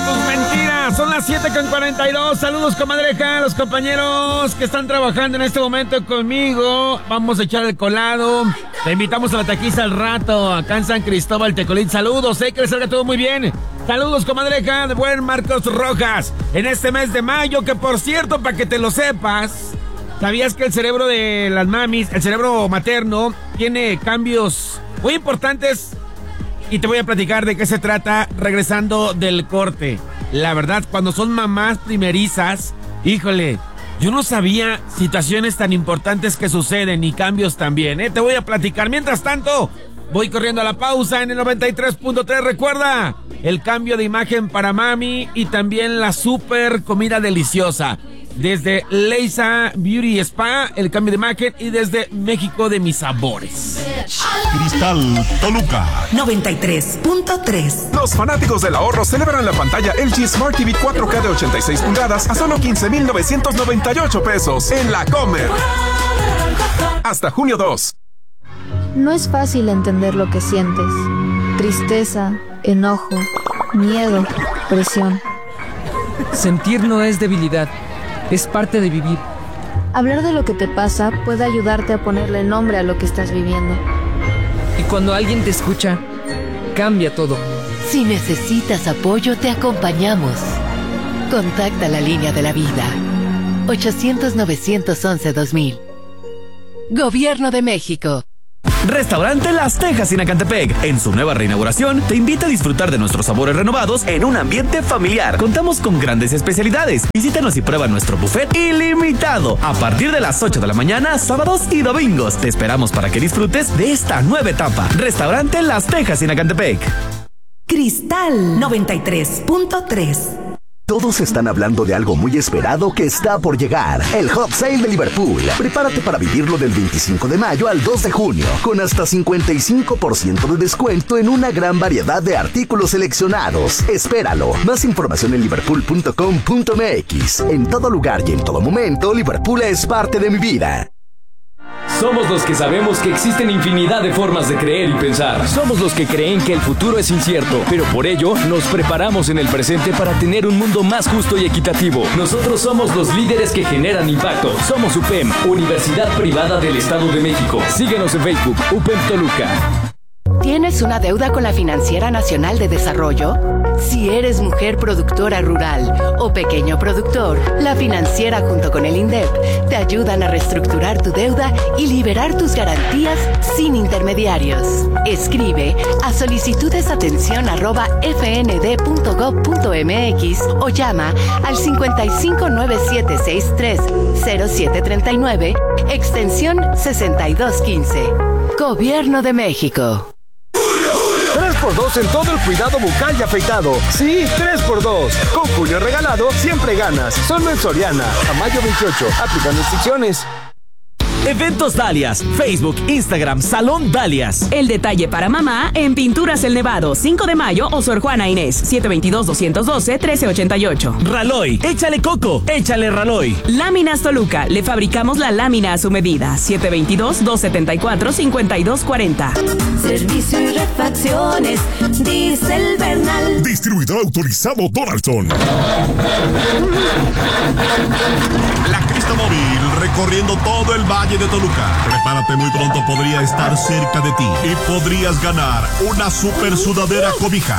tus mentiras. Son las 7:42. Saludos, comadreja, a los compañeros que están trabajando en este momento conmigo. Vamos a echar el colado. Te invitamos a la taquiza al rato, acá en San Cristóbal, Tecolín. Saludos, que les salga todo muy bien. Saludos, comadreja, de buen Marcos Rojas. En este mes de mayo, que por cierto, para que te lo sepas, ¿sabías que el cerebro de las mamis, el cerebro materno, tiene cambios muy importantes? Y te voy a platicar de qué se trata regresando del corte. La verdad, cuando son mamás primerizas, híjole, yo no sabía situaciones tan importantes que suceden y cambios también, Te voy a platicar. Mientras tanto, voy corriendo a la pausa en el 93.3. Recuerda, el cambio de imagen para mami y también la super comida deliciosa. Desde Leisa Beauty Spa, el cambio de imagen, y desde México de mis sabores. Cristal Toluca 93.3. Los fanáticos del ahorro celebran la pantalla LG Smart TV 4K de 86 pulgadas a solo 15,998 pesos en La Comer. Hasta junio 2. No es fácil entender lo que sientes. Tristeza, enojo, miedo, presión. Sentir no es debilidad, es parte de vivir. Hablar de lo que te pasa puede ayudarte a ponerle nombre a lo que estás viviendo. Y cuando alguien te escucha, cambia todo. Si necesitas apoyo, te acompañamos. Contacta la línea de la vida. 800-911-2000. Gobierno de México. Restaurante Las Tejas en Acantepec, en su nueva reinauguración, te invita a disfrutar de nuestros sabores renovados en un ambiente familiar. Contamos con grandes especialidades. Visítanos y prueba nuestro buffet ilimitado a partir de las 8 de la mañana, sábados y domingos. Te esperamos para que disfrutes de esta nueva etapa. Restaurante Las Tejas en Acantepec. Cristal 93.3. Todos están hablando de algo muy esperado que está por llegar. El Hot Sale de Liverpool. Prepárate para vivirlo del 25 de mayo al 2 de junio, con hasta 55% de descuento en una gran variedad de artículos seleccionados. Espéralo. Más información en liverpool.com.mx. En todo lugar y en todo momento, Liverpool es parte de mi vida. Somos los que sabemos que existen infinidad de formas de creer y pensar. Somos los que creen que el futuro es incierto, pero por ello nos preparamos en el presente para tener un mundo más justo y equitativo. Nosotros somos los líderes que generan impacto. Somos UPEM, Universidad Privada del Estado de México. Síguenos en Facebook, UPEM Toluca. ¿Tienes una deuda con la Financiera Nacional de Desarrollo? Si eres mujer productora rural o pequeño productor, la Financiera junto con el INDEP te ayudan a reestructurar tu deuda y liberar tus garantías sin intermediarios. Escribe a solicitudesatención@fnd.gov.mx o llama al 5597630739, extensión 6215. Gobierno de México. 3x2 en todo el cuidado bucal y afeitado. Sí, 3x2. Con Julio regalado, siempre ganas. Solo en Soriana. A mayo 28. Aplican restricciones. Eventos Dalias, Facebook, Instagram, Salón Dalias. El detalle para mamá en Pinturas El Nevado, 5 de mayo o Sor Juana Inés, 722-212-1388. Raloy, échale coco, échale Raloy. Láminas Toluca, le fabricamos la lámina a su medida, 722-274-5240. Servicio y refacciones, Diesel Bernal. Distribuidor autorizado Donaldson. La Crista Móvil, recorriendo todo el Valle de Toluca. Prepárate, muy pronto podría estar cerca de ti y podrías ganar una super sudadera cobija